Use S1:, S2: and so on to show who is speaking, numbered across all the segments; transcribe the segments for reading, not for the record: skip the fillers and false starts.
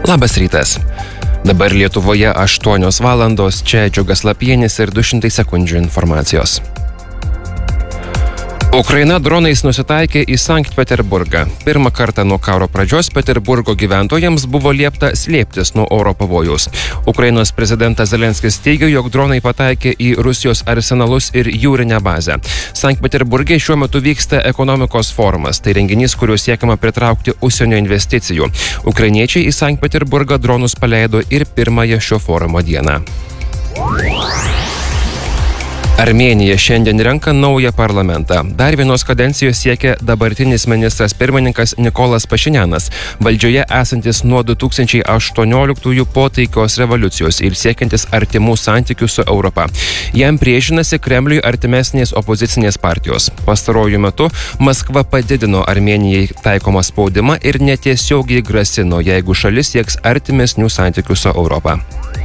S1: Labas rytas. Dabar Lietuvoje 8 valandos, čia Džiugas Lapienis ir 200 sekundžių informacijos. Ukraina dronais nusitaikė į Sankt Peterburgą. Pirmą kartą nuo karo pradžios Peterburgo gyventojams buvo liepta slėptis nuo oro pavojaus. Ukrainos prezidentas Zelenskis teigia, jog dronai pataikė į Rusijos arsenalus ir jūrinę bazę. Sankt Peterburge šiuo metu vyksta ekonomikos forumas. Tai renginys, kuriuo siekiama pritraukti užsienio investicijų. Ukrainiečiai į Sankt Peterburgą dronus paleido ir pirmąją šio forumo dieną. Armėnija šiandien renka naują parlamentą. Dar vienos kadencijos siekia dabartinis ministras pirmininkas Nikolas Pašinjanas, valdžioje esantis nuo 2018 po taikios revoliucijos ir siekiantis artimų santykių su Europa. Jam priešinasi Kremliui artimesnės opozicinės partijos. Pastaruoju metu Maskva padidino Armėnijai taikomą spaudimą ir netiesiogiai grasino, jeigu šalis sieks artimesnių santykių su Europa.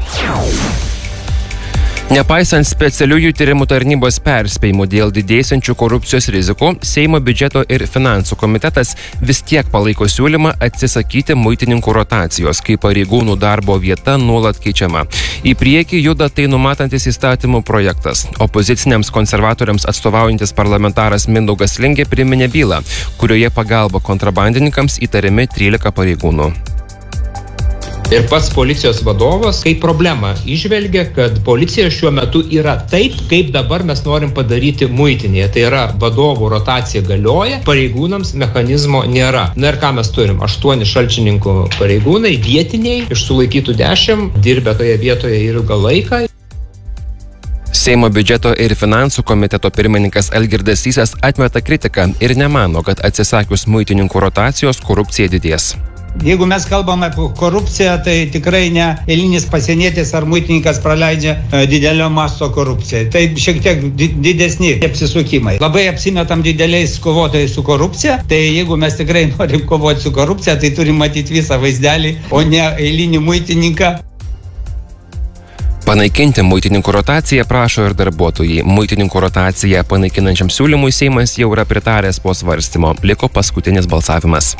S1: Nepaisant specialiųjų tyrimų tarnybos perspėjimų dėl didėsiančių korupcijos rizikų, Seimo biudžeto ir finansų komitetas vis tiek palaiko siūlymą atsisakyti muitininkų rotacijos, kai pareigūnų darbo vieta nuolat keičiama. Į priekį juda tai numatantis įstatymų projektas. Opoziciniams konservatoriams atstovaujantis parlamentaras Mindaugas Lingė priminė bylą, kurioje pagalba kontrabandininkams įtariami 13 pareigūnų.
S2: Ir pats policijos vadovas kaip problemą įžvelgia, kad policija šiuo metu yra taip, kaip dabar mes norim padaryti muitinėje. Tai yra vadovų rotacija galioja, pareigūnams mechanizmo nėra. Na ir ką mes turim? 8 šalčininkų pareigūnai, vietiniai, iš sulaikytų 10, dirbę toje vietoje ilgą laiką.
S1: Seimo biudžeto ir finansų komiteto pirmininkas Algirdas Sysas atmeta kritiką ir nemano, kad atsisakius muitininkų rotacijos korupcija didės.
S3: Jeigu mes kalbame apie korupciją, tai tikrai ne eilinis pasienietis ar muitininkas praleidžia didelio masto korupciją. Tai šiek tiek didesni apsisukimai. Labai apsimetam dideliais kovotojais su korupcija, tai jeigu mes tikrai norim kovoti su korupcija, tai turim matyti visą vaizdelį, o ne eilinį muitininką.
S1: Panaikinti muitininkų rotaciją prašo ir darbuotojai. Muitininkų rotaciją panaikinančiam siūlymui Seimas jau yra pritaręs po svarstymo. Liko paskutinis balsavimas.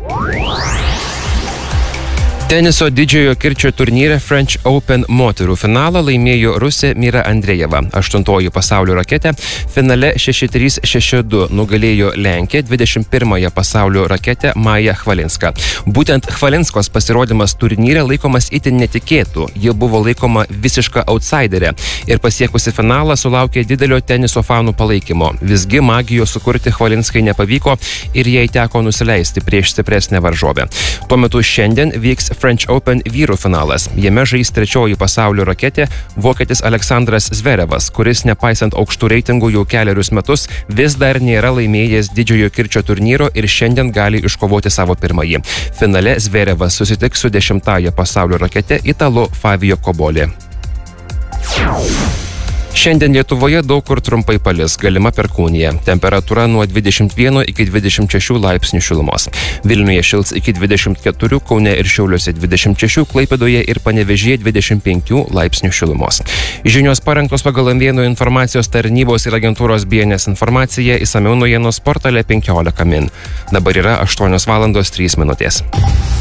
S1: Teniso didžiojo kirčio turnyre French Open moterų finalą laimėjo Rusė Mira Andrejeva. 8 pasaulio raketė finale 6-3, 6-2 nugalėjo Lenkę 21 pasaulio raketę Mają Chvalinską. Būtent Chvalinskos pasirodymas turnyre laikomas itin netikėtų. Ji buvo laikoma visiška outsiderė ir pasiekusi finalą sulaukė didelio teniso fanų palaikymo. Visgi magijos sukurti Chvalinskai nepavyko ir jai teko nusileisti prieš stipresnę varžovę. Tuo metu šiandien vyks French Open vyrų finalas. Jame žais 3 pasaulio raketė vokietis Aleksandras Zverevas, kuris nepaisant aukštų reitingų jau kelerius metus vis dar nėra laimėjęs didžiojo kirčio turnyro ir šiandien gali iškovoti savo pirmąjį. Finale Zverevas susitiks su 10 pasaulio rakete italu Fabio Cobolli. Šiandien Lietuvoje daug kur trumpai palis, galima perkūnija. Temperatūra nuo 21 iki 26 laipsnių šilumos. Vilniuje šils iki 24, Kaune ir Šiauliuose 26, Klaipėdoje ir Panevėžyje 25 laipsnių šilumos. Žinios parengtos pagal Amvieno informacijos tarnybos ir agentūros BNS informacija, išsamiau naujienos portale 15 min. Dabar yra 8 valandos 3 minutės.